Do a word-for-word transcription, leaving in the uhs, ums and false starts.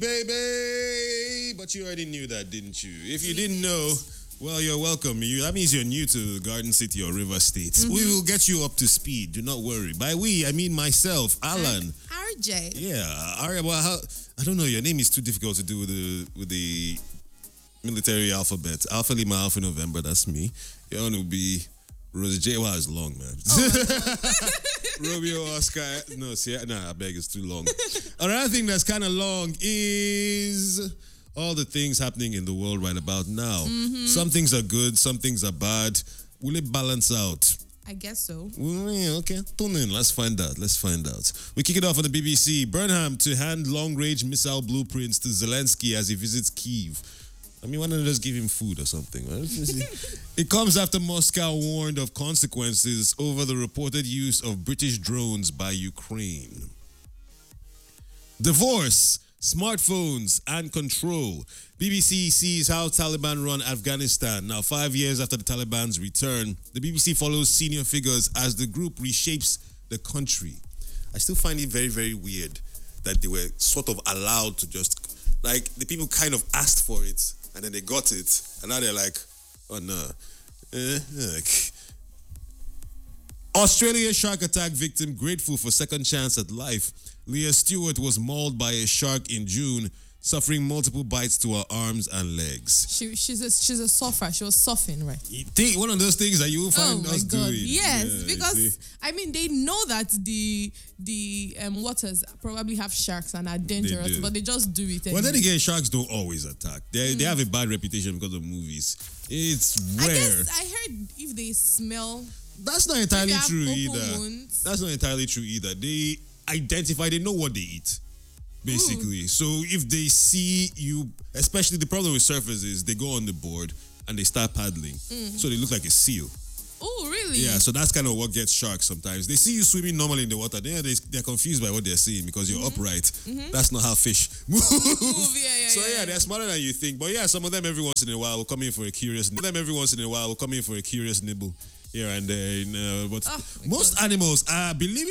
baby. But you already knew that, didn't you? If you didn't know, well, you're welcome. You, that means you're new to Garden City or River State. Mm-hmm. We will get you up to speed. Do not worry. By we, I mean myself, Alan. R J. Yeah, Aria. Well, how, I don't know. Your name is too difficult to do with the with the military alphabet. Alpha Lima, Alpha November. That's me. Your own will be Rose J. Wow, it's long, man. Oh Romeo Oscar. No, see, nah, I beg, it's too long. Another thing that's kind of long is all the things happening in the world right about now. Mm-hmm. Some things are good, some things are bad. Will it balance out? I guess so. Well, yeah, okay. Tune in. Let's find out. Let's find out. We kick it off on the B B C. Burnham to hand long-range missile blueprints to Zelensky as he visits Kyiv. I mean, why not just give him food or something? It comes after Moscow warned of consequences over the reported use of British drones by Ukraine. Divorce, smartphones, and control. B B C sees how Taliban run Afghanistan. Now, five years after the Taliban's return, the B B C follows senior figures as the group reshapes the country. I still find it very, very weird that they were sort of allowed to just, like, the people kind of asked for it, and then they got it, and now they're like, oh no. Eh, like. Australia shark attack victim grateful for second chance at life. Leah Stewart was mauled by a shark in June, suffering multiple bites to her arms and legs. She, she's a she's a sufferer. She was suffering, right? You think one of those things that you will find oh us my God. doing. Yes, Yeah, because I mean they know that the the um, waters probably have sharks and are dangerous, do. but they just do it. Well, anyway. then again, sharks don't always attack. They mm. they have a bad reputation because of movies. It's rare. I guess I heard if they smell. That's not entirely true either. Wounds. That's not entirely true either. They identify. They know what they eat. Basically. Ooh. So if they see you, especially the problem with surfers is they go on the board and they start paddling. Mm. So they look like a seal. Oh, really? Yeah, so that's kind of what gets sharks sometimes. They see you swimming normally in the water. They're, they're confused by what they're seeing because you're mm-hmm. upright. Mm-hmm. That's not how fish move. move yeah, yeah, so yeah, yeah, they're smarter than you think. But yeah, some of them every once in a while will come in for a curious nibble. Them every once in a while will come in for a curious nibble here and there. You know, but oh, most God. animals, I believe